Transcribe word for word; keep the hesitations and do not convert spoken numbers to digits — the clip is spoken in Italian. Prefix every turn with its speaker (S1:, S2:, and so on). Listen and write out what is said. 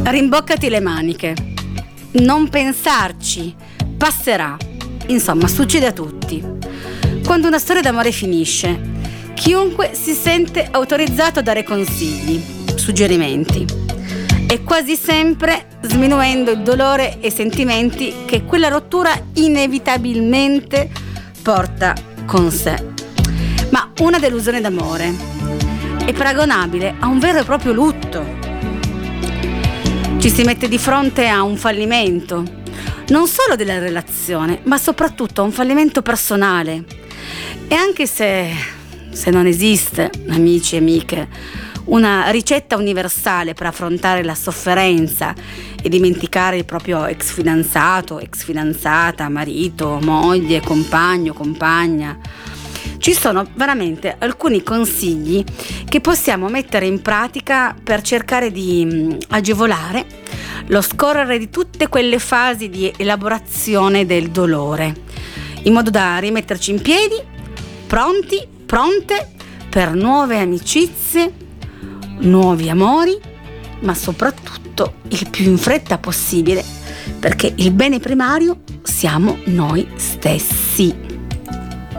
S1: Rimboccati le maniche, non pensarci, passerà. Insomma, succede a tutti. Quando una storia d'amore finisce, chiunque si sente autorizzato a dare consigli, suggerimenti, e quasi sempre sminuendo il dolore e i sentimenti che quella rottura inevitabilmente porta con sé. Ma una delusione d'amore è paragonabile a un vero e proprio lutto. Ci si mette di fronte a un fallimento, non solo della relazione, ma soprattutto a un fallimento personale. E anche se, se non esiste, amici e amiche, una ricetta universale per affrontare la sofferenza e dimenticare il proprio ex fidanzato, ex fidanzata, marito, moglie, compagno, compagna, ci sono veramente alcuni consigli che possiamo mettere in pratica per cercare di mh, agevolare lo scorrere di tutte quelle fasi di elaborazione del dolore, in modo da rimetterci in piedi, pronti, pronte per nuove amicizie, nuovi amori, ma soprattutto il più in fretta possibile, perché il bene primario siamo noi stessi.